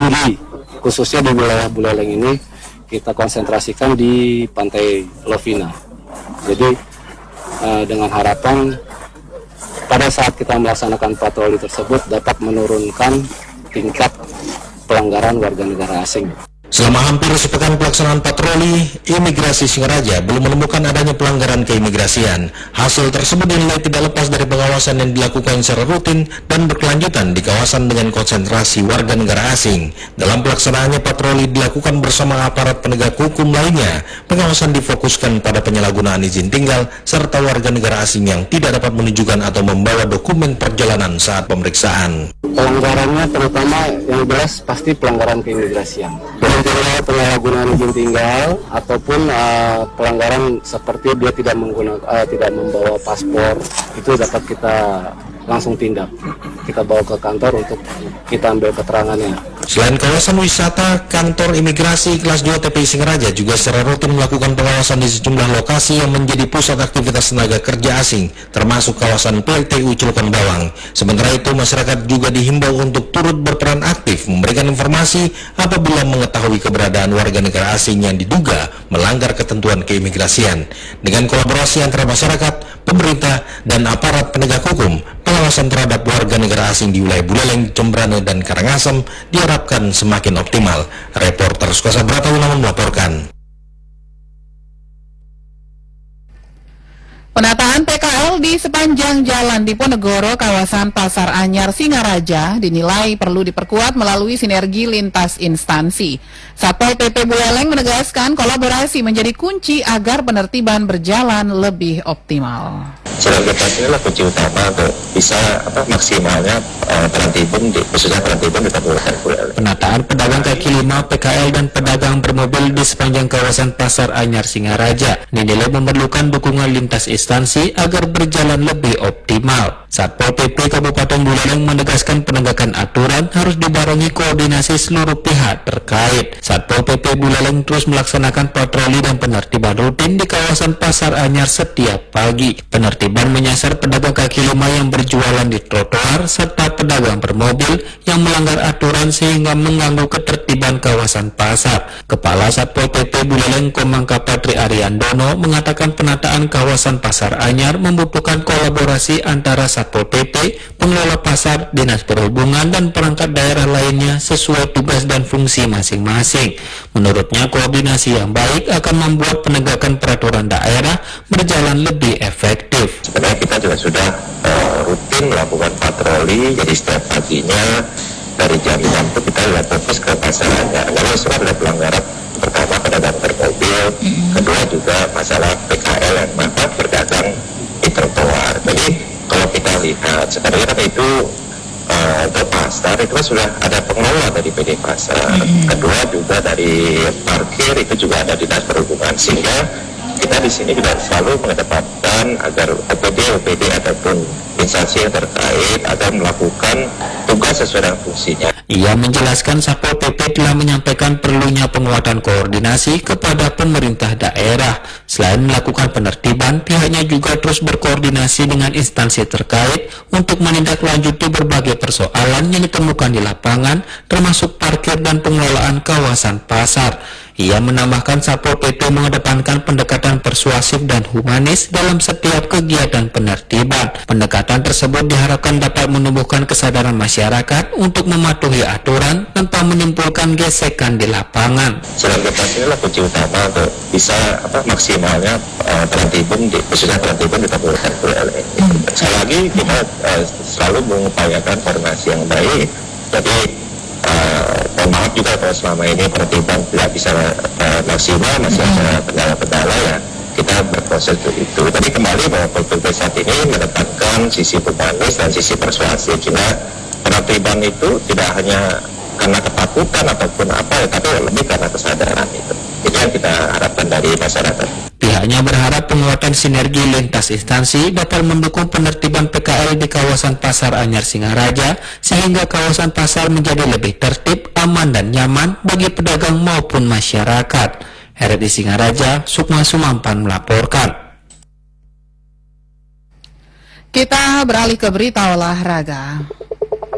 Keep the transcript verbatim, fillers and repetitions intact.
tinggi, khususnya di wilayah Buleleng ini kita konsentrasikan di Pantai Lovina. Jadi uh, dengan harapan pada saat kita melaksanakan patroli tersebut dapat menurunkan tingkat pelanggaran warga negara asing. Selama hampir sepekan pelaksanaan patroli, Imigrasi Singaraja belum menemukan adanya pelanggaran keimigrasian. Hasil tersebut dinilai tidak lepas dari pengawasan yang dilakukan secara rutin dan berkelanjutan di kawasan dengan konsentrasi warga negara asing. Dalam pelaksanaannya, patroli dilakukan bersama aparat penegak hukum lainnya. Pengawasan difokuskan pada penyalahgunaan izin tinggal serta warga negara asing yang tidak dapat menunjukkan atau membawa dokumen perjalanan saat pemeriksaan. Pelanggarannya terutama yang jelas pasti pelanggaran keimigrasian. Penyalahgunaan izin tinggal ataupun uh, pelanggaran seperti dia tidak menggunakan uh, tidak membawa paspor, itu dapat kita langsung tindak, kita bawa ke kantor untuk kita ambil keterangannya. Selain kawasan wisata, kantor imigrasi kelas dua T P I Singaraja juga secara rutin melakukan pengawasan di sejumlah lokasi yang menjadi pusat aktivitas tenaga kerja asing, termasuk kawasan P L T U Cilokan Bawang. Sementara itu, masyarakat juga dihimbau untuk turut berperan aktif memberikan informasi apabila mengetahui keberadaan warga negara asing yang diduga melanggar ketentuan keimigrasian. Dengan kolaborasi antara masyarakat, pemerintah, dan aparat penegak hukum, pengawasan terhadap warga negara asing di wilayah Buleleng, Jembrane, dan Karangasem diharapkan semakin optimal. Reporter Skosa Bratawilaman melaporkan. Penataan P K L di sepanjang Jalan Diponegoro, kawasan Pasar Anyar Singaraja dinilai perlu diperkuat melalui sinergi lintas instansi. Satpol P P Buleleng menegaskan kolaborasi menjadi kunci agar penertiban berjalan lebih optimal. Soliditas inilah kunci utama untuk bisa apa maksimalnya uh, penertiban di khususnya penertiban di Kabupaten Buleleng. Penataan pedagang kaki lima, P K L, dan pedagang bermobil di sepanjang kawasan Pasar Anyar Singaraja dinilai memerlukan dukungan lintas instansi agar berjalan lebih optimal. Satpol P P Kabupaten Buleleng menegaskan penegakan aturan harus dibarengi koordinasi seluruh pihak terkait. Satpol P P Buleleng terus melaksanakan patroli dan penertiban rutin di kawasan Pasar Anyar setiap pagi. Penertiban menyasar pedagang kaki lima yang berjualan di trotoar serta pedagang bermobil yang melanggar aturan sehingga mengganggu ketertiban kawasan pasar. Kepala Satpol P P Buleleng Komangka Patri Ariandono mengatakan penataan kawasan Pasar Anyar membutuhkan kolaborasi antara Satpol P P, pengelola pasar, dinas perhubungan, dan perangkat daerah lainnya sesuai tugas dan fungsi masing-masing. Menurutnya, koordinasi yang baik akan membuat penegakan peraturan daerah berjalan lebih efektif. Sebenarnya kita juga sudah uh, rutin melakukan patroli, jadi setiap paginya dari jam enam itu kita lihat fokus ke Pasar Anyar. Karena itu ada pelanggaran, pertama pedagang bermobil, mm-hmm. kedua juga masalah P K L yang maka berdagang di trotoar. Jadi kalau kita lihat sebenarnya kan itu uh, untuk pasar itu kan sudah ada pengelola dari P D Pasar, mm-hmm. kedua juga dari parkir itu juga ada dinas perhubungan, sehingga kita di sini juga selalu mengedepankan agar O P D O P D ataupun instansi yang terkait agar melakukan tugas sesuai dengan fungsinya. Ia menjelaskan Satpol P P telah menyampaikan perlunya penguatan koordinasi kepada pemerintah daerah. Selain melakukan penertiban, pihaknya juga terus berkoordinasi dengan instansi terkait untuk menindaklanjuti berbagai persoalan yang ditemukan di lapangan, termasuk parkir dan pengelolaan kawasan pasar. Ia menambahkan Satpol P P mengedepankan pendekatan persuasif dan humanis dalam setiap kegiatan penertiban. Pendekatan tersebut diharapkan dapat menumbuhkan kesadaran masyarakat untuk mematuhi aturan tanpa menimbulkan gesekan di lapangan. Soliditas inilah kunci utama untuk bisa apa maksimalnya uh, penertiban di khususnya penertiban di Kabupaten Buleleng. Sekali lagi kita uh, selalu mengupayakan koordinasi yang baik. Jadi uh, mohon maaf juga kalau selama ini penertiban tidak bisa uh, maksimal, masih ada kendala-kendala ya. Kita berproses untuk itu. Tapi kembali bahwa petugas saat ini menetapkan sisi humanis dan sisi persuasif, sehingga penertiban itu tidak hanya karena ketakutan ataupun apa ya, tapi lebih karena kesadaran itu. Itu yang kita harapkan dari masyarakat. Pihaknya berharap penguatan sinergi lintas instansi dapat mendukung penertiban P K L di kawasan Pasar Anyar Singaraja sehingga kawasan pasar menjadi lebih tertib, aman, dan nyaman bagi pedagang maupun masyarakat. R R I Singaraja, Sukma Sumampan melaporkan. Kita beralih ke berita olahraga.